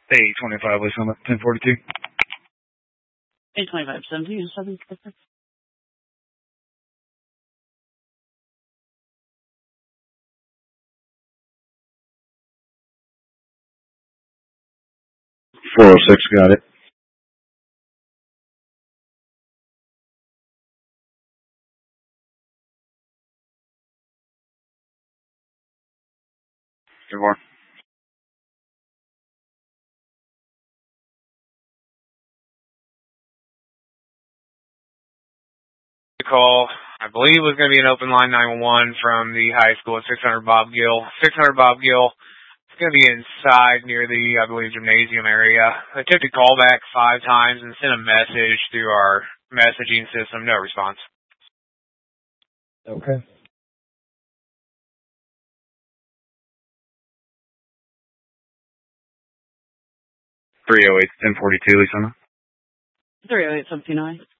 825 West Summit, 1042. 825, 17, 7, 406, got it. Good morning. Call, I believe it was going to be an open line 911 from the high school at 600 Bob Gill. 600 Bob Gill. It's going to be inside near the, I believe, gymnasium area. I took the call back 5 times and sent a message through our messaging system. No response. Okay. .308, 1042, Lisa. 308, 79.